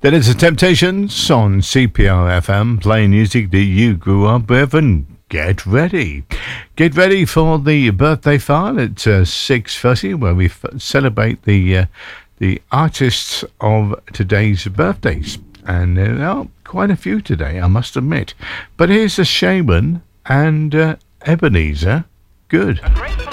That is the Temptations on CPR FM, playing music that you grew up with, and get ready. Get ready for the birthday file at 6:30, where we celebrate the artists of today's birthdays. And there are quite a few today, I must admit. But here's the Shaman and Ebenezer Good.